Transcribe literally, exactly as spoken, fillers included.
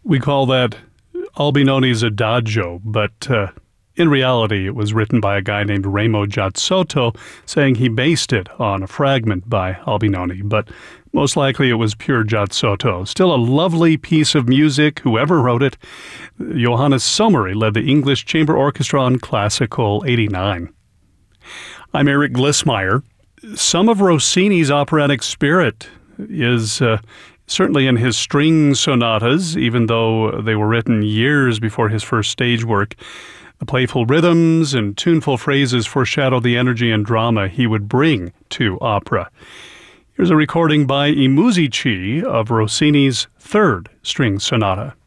We call that Albinoni's Adagio, but uh, in reality it was written by a guy named Remo Giazzotto, saying he based it on a fragment by Albinoni, but most likely it was pure Giazzotto. Still a lovely piece of music, whoever wrote it. Johannes Sommery led the English Chamber Orchestra on Classical eighty-nine. I'm Eric Glissmeyer. Some of Rossini's operatic spirit is uh, certainly in his string sonatas, even though they were written years before his first stage work. The playful rhythms and tuneful phrases foreshadow the energy and drama he would bring to opera. Here's a recording by I Musici of Rossini's third string sonata.